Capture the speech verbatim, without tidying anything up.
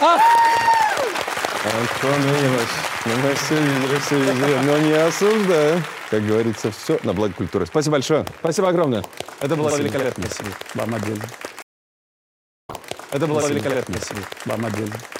Антон Иванович, ну мы все видели, все видели, но не осуждаю. Как говорится, все на благо культуры. Спасибо большое. Спасибо огромное. Это было Спасибо. великолепно. Спасибо. Вам отдельно. Это было Спасибо. великолепно. Спасибо. Вам отдельно.